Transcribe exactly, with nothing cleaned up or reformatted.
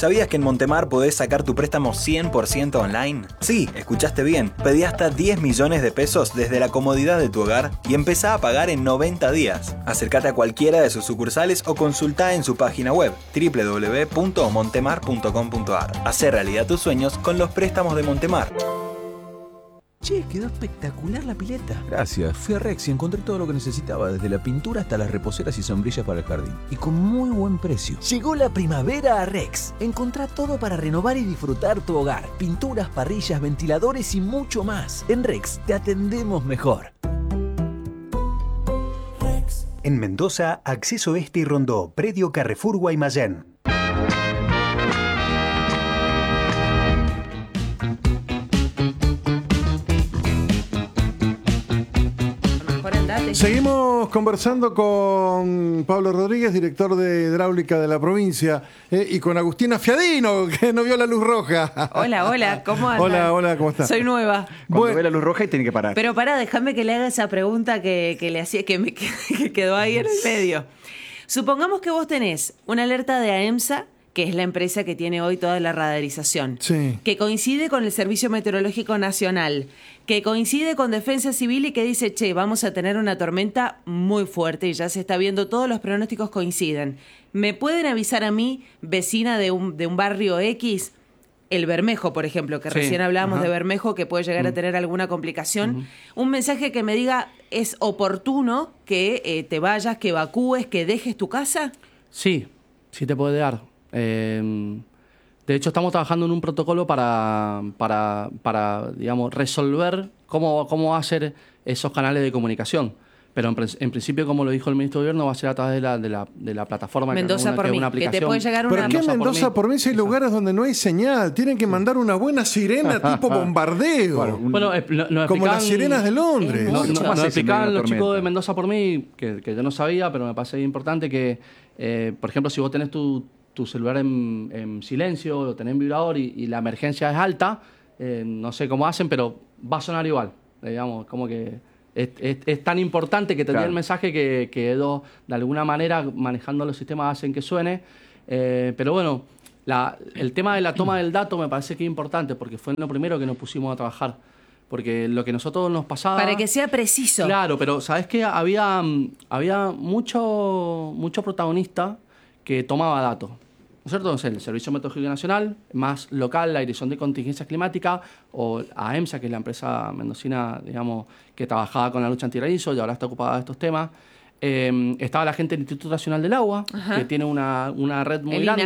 ¿Sabías que en Montemar podés sacar tu préstamo cien por ciento online? Sí, escuchaste bien. Pedí hasta diez millones de pesos desde la comodidad de tu hogar y empezá a pagar en noventa días. Acércate a cualquiera de sus sucursales o consultá en su página web doble u doble u doble u punto montemar punto com punto a r. Hacé realidad tus sueños con los préstamos de Montemar. Che, quedó espectacular la pileta. Gracias. Fui a Rex y encontré todo lo que necesitaba, desde la pintura hasta las reposeras y sombrillas para el jardín. Y con muy buen precio. Llegó la primavera a Rex. Encontrá todo para renovar y disfrutar tu hogar. Pinturas, parrillas, ventiladores y mucho más. En Rex te atendemos mejor. Rex. En Mendoza, Acceso Este y Rondó, Predio Carrefour Guaymallén. Seguimos conversando con Pablo Rodríguez, director de hidráulica de la provincia, eh, y con Agustina Fiadino, que no vio la luz roja. Hola, hola, ¿cómo andas? Hola, hola, ¿cómo estás? Soy nueva. Cuando bueno, ve la luz roja y tiene que parar. Pero pará, déjame que le haga esa pregunta que, que le hacía, que me que quedó ahí en el medio. Supongamos que vos tenés una alerta de AEMSA, que es la empresa que tiene hoy toda la radarización, sí, que coincide con el Servicio Meteorológico Nacional, que coincide con Defensa Civil y que dice, che, vamos a tener una tormenta muy fuerte y ya se está viendo, todos los pronósticos coinciden. ¿Me pueden avisar a mí, vecina de un, de un barrio X, el Bermejo, por ejemplo, que sí, recién hablábamos ajá. de Bermejo, que puede llegar mm. a tener alguna complicación, uh-huh. un mensaje que me diga, ¿es oportuno que eh, te vayas, que evacúes, que dejes tu casa? Sí, sí te puede dar. Eh, de hecho, estamos trabajando en un protocolo para, para, para digamos, resolver cómo, cómo hacer esos canales de comunicación. Pero en, en principio, como lo dijo el ministro de Gobierno, va a ser a través de la, de la, de la plataforma. Mendoza que por mí, que te puede llegar una... ¿Por qué Mendoza por mí si hay lugares donde no hay señal? Tienen que mandar una buena sirena tipo bombardeo. Bueno, un, bueno no, no como las sirenas de Londres. Nos no, no, no explicaban los chicos de Mendoza por mí, que, que yo no sabía, pero me parece importante que, eh, por ejemplo, si vos tenés tu... tu celular en, en silencio, lo tenés en vibrador y, y la emergencia es alta, eh, no sé cómo hacen, pero va a sonar igual. Digamos, como que es, es, es tan importante que te claro. dé el mensaje que, que ellos, de alguna manera, manejando los sistemas, hacen que suene. Eh, pero bueno, la, el tema de la toma del dato me parece que es importante, porque fue lo primero que nos pusimos a trabajar. Porque lo que nosotros nos pasaba... Para que sea preciso. Claro, pero ¿sabes qué? Había, había mucho, mucho protagonista que tomaba datos. ¿No es cierto? Entonces, el Servicio Meteorológico Nacional, más local, la Dirección de Contingencias Climáticas, o AEMSA, que es la empresa mendocina, digamos, que trabajaba con la lucha antirraízo y ahora está ocupada de estos temas. Eh, estaba la gente del Instituto Nacional del Agua, ajá. que tiene una, una red muy el grande.